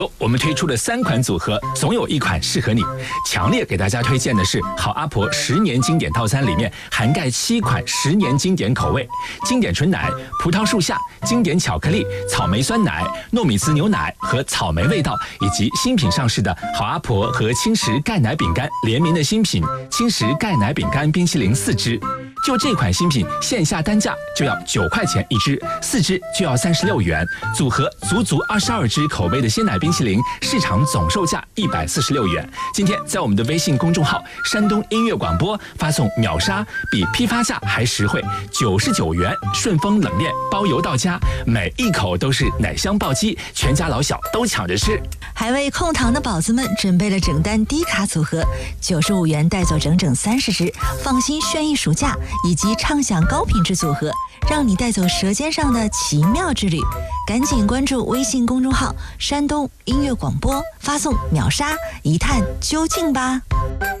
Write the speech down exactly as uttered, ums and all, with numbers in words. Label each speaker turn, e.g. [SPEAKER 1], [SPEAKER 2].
[SPEAKER 1] 我们推出了三款组合，总有一款适合你。强烈给大家推荐的是好阿婆十年经典套餐，里面涵盖七款十年经典口味：经典纯奶、葡萄树下、经典巧克力、草莓酸奶、糯米糍牛奶和草莓味道，以及新品上市的好阿婆和轻食钙奶饼干联名的新品轻食钙奶饼干冰淇淋四支。就这款新品，线下单价就要九块钱一支，四支就要三十六元，组合足足二十二支口味的鲜奶冰淇淋，市场总售价一百四十六元。今天在我们的微信公众号“山东音乐广播”发送秒杀，比批发价还实惠，九十九元，顺丰冷链包邮到家，每一口都是奶香暴击，全家老小都抢着吃。
[SPEAKER 2] 还为控糖的宝子们准备了整单低卡组合，九十五元带走整整三十支，放心炫逸暑假。以及畅享高品质组合，让你带走舌尖上的奇妙之旅。赶紧关注微信公众号“山东音乐广播”，发送秒杀一探究竟吧。